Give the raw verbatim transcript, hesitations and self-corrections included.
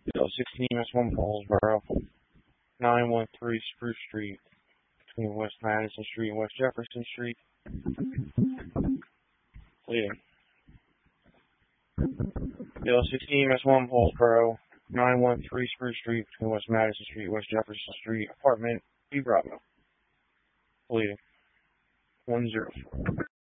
L sixteen S one Paulsboro, nine one three Spruce Street, between West Madison Street and West Jefferson Street. Leading. L sixteen S one Paulsboro, nine one three Spruce Street, between West Madison Street, West Jefferson Street, apartment B Bravo. Leading. one zero four.